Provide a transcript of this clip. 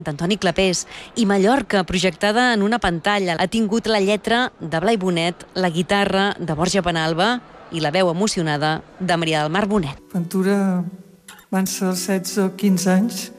d'Antoni Clapés, i Mallorca, projectada en una pantalla. Ha tingut la lletra de Blai Bonet, la guitarra de Borja Penalba i la veu emocionada de Maria del Mar Bonet. Ventura van ser 16 o 15 anys